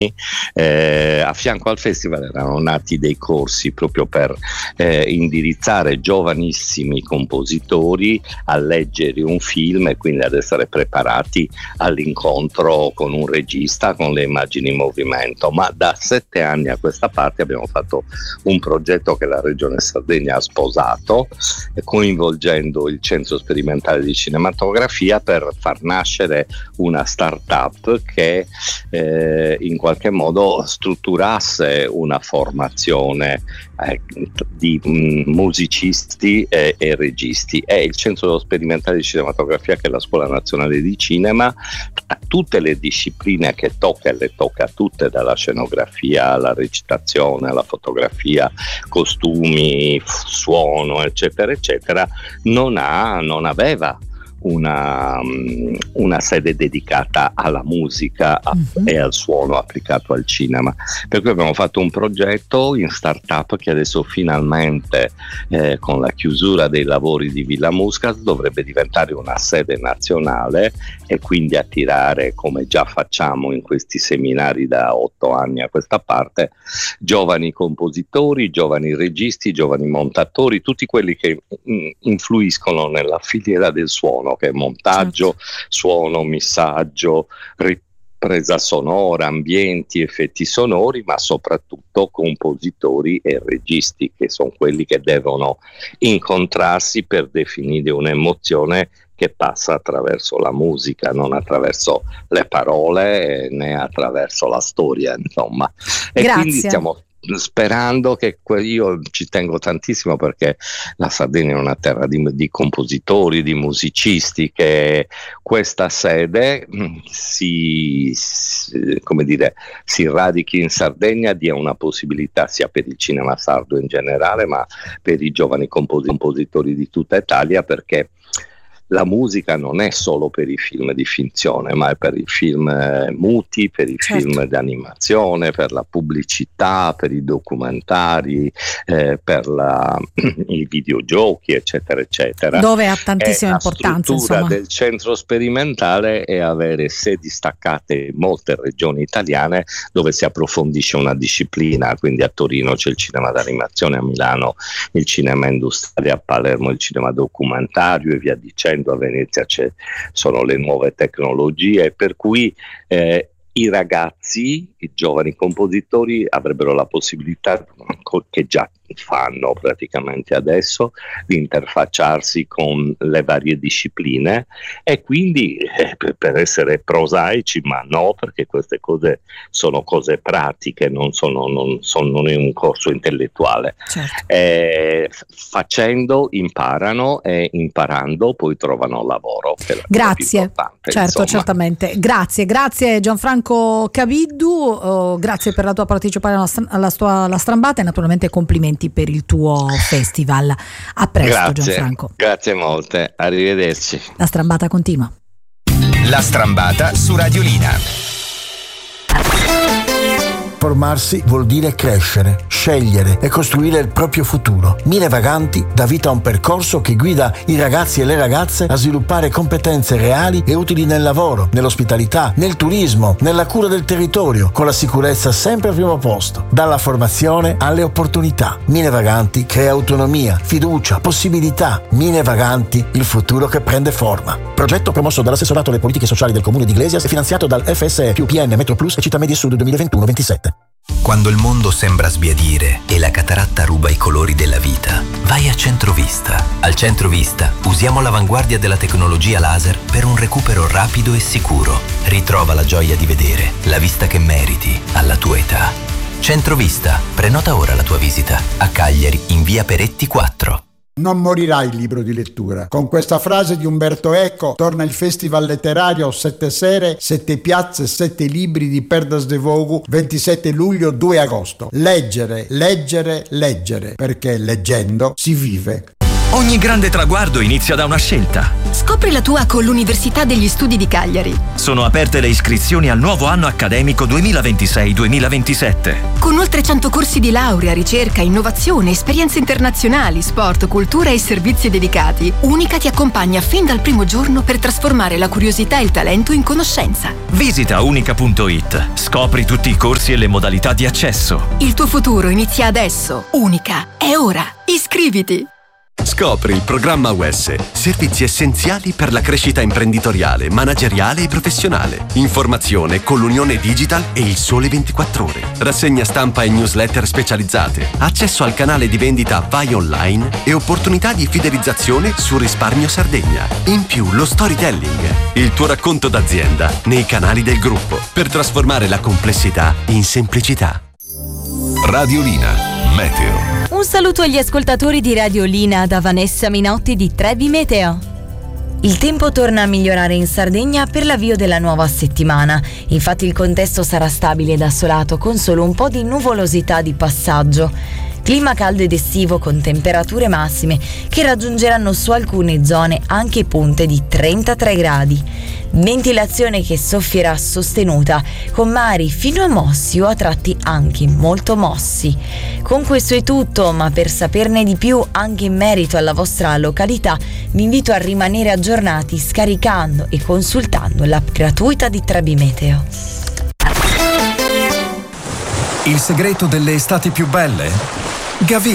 A fianco al festival erano nati dei corsi proprio per indirizzare giovanissimi compositori a leggere un film e quindi ad essere preparati all'incontro con un regista, con le immagini in movimento. Ma da 7 anni a questa parte abbiamo fatto un progetto che la Regione Sardegna ha sposato, coinvolgendo il Centro Sperimentale di Cinematografia, per far nascere una start-up che in qualche modo strutturasse una formazione di musicisti e registi. È il Centro Sperimentale di Cinematografia, che è la Scuola Nazionale di Cinema, a tutte le discipline che tocca, e le tocca tutte, dalla scenografia alla recitazione, alla fotografia, costumi, suono, eccetera eccetera. Non aveva una sede dedicata alla musica e al suono applicato al cinema, per cui abbiamo fatto un progetto in startup che adesso finalmente con la chiusura dei lavori di Villa Muscat dovrebbe diventare una sede nazionale e quindi attirare, come già facciamo in questi seminari da 8 anni a questa parte, giovani compositori, giovani registi, giovani montatori, tutti quelli che influiscono nella filiera del suono, che è montaggio, suono, missaggio, ripresa sonora, ambienti, effetti sonori, ma soprattutto compositori e registi, che sono quelli che devono incontrarsi per definire un'emozione che passa attraverso la musica, non attraverso le parole né attraverso la storia, insomma. E Grazie. Quindi stiamo sperando che io ci tengo tantissimo, perché la Sardegna è una terra di compositori, di musicisti, che questa sede si radichi in Sardegna, dia una possibilità sia per il cinema sardo in generale, ma per i giovani compositori di tutta Italia, perché la musica non è solo per i film di finzione, ma è per i film muti, per i film d'animazione, per la pubblicità, per i documentari, per i videogiochi, eccetera, eccetera. Dove ha tantissima importanza. La struttura del centro sperimentale è avere sedi staccate in molte regioni italiane dove si approfondisce una disciplina, quindi a Torino c'è il cinema d'animazione, a Milano il cinema industriale, a Palermo il cinema documentario e via dicendo. A Venezia sono le nuove tecnologie, per cui i ragazzi, i giovani compositori avrebbero la possibilità, che già fanno praticamente adesso, di interfacciarsi con le varie discipline, e quindi per essere prosaici, ma no, perché queste cose sono cose pratiche, non è un corso intellettuale. Facendo imparano, e imparando poi trovano lavoro. Grazie, certamente. Grazie Gianfranco Caviddu, grazie per la tua partecipazione alla Strambata, e naturalmente complimenti per il tuo festival. A presto, Gianfranco. Grazie molte, arrivederci. La Strambata continua. La Strambata su Radiolina. Formarsi vuol dire crescere, scegliere e costruire il proprio futuro. Mine Vaganti dà vita a un percorso che guida i ragazzi e le ragazze a sviluppare competenze reali e utili nel lavoro, nell'ospitalità, nel turismo, nella cura del territorio, con la sicurezza sempre al primo posto. Dalla formazione alle opportunità. Mine Vaganti crea autonomia, fiducia, possibilità. Mine Vaganti, il futuro che prende forma. Progetto promosso dall'assessorato alle politiche sociali del comune di Iglesias e finanziato dal FSE più PN Metro Plus e Città Media Sud 2021-27. Quando il mondo sembra sbiadire e la cataratta ruba i colori della vita, vai a Centrovista. Al Centrovista usiamo l'avanguardia della tecnologia laser per un recupero rapido e sicuro. Ritrova la gioia di vedere, la vista che meriti, alla tua età. Centrovista, prenota ora la tua visita. A Cagliari, in via Peretti 4. Non morirà il libro di lettura. Con questa frase di Umberto Eco torna il Festival letterario 7 sere, 7 piazze, 7 libri di Perdas de Vogu, 27 luglio, 2 agosto. Leggere, leggere, leggere, perché leggendo si vive. Ogni grande traguardo inizia da una scelta. Scopri la tua con l'Università degli Studi di Cagliari. Sono aperte le iscrizioni al nuovo anno accademico 2026-2027. Con oltre 100 corsi di laurea, ricerca, innovazione, esperienze internazionali, sport, cultura e servizi dedicati, Unica ti accompagna fin dal primo giorno per trasformare la curiosità e il talento in conoscenza. Visita unica.it. Scopri tutti i corsi e le modalità di accesso. Il tuo futuro inizia adesso. Unica. È ora. Iscriviti. Scopri il programma UES, servizi essenziali per la crescita imprenditoriale, manageriale e professionale. Informazione con l'Unione Digital e il Sole 24 Ore. Rassegna stampa e newsletter specializzate, accesso al canale di vendita Vai Online e opportunità di fidelizzazione su Risparmio Sardegna. In più lo storytelling, il tuo racconto d'azienda nei canali del gruppo, per trasformare la complessità in semplicità. Radiolina. Meteo. Un saluto agli ascoltatori di Radiolina da Vanessa Minotti di Trevi Meteo. Il tempo torna a migliorare in Sardegna per l'avvio della nuova settimana. Infatti il contesto sarà stabile ed assolato con solo un po' di nuvolosità di passaggio. Clima caldo ed estivo con temperature massime che raggiungeranno su alcune zone anche punte di 33 gradi. Ventilazione che soffierà sostenuta con mari fino a mossi o a tratti anche molto mossi. Con questo è tutto, ma per saperne di più anche in merito alla vostra località vi invito a rimanere aggiornati scaricando e consultando l'app gratuita di Trevi Meteo. Il segreto delle estati più belle? Gavi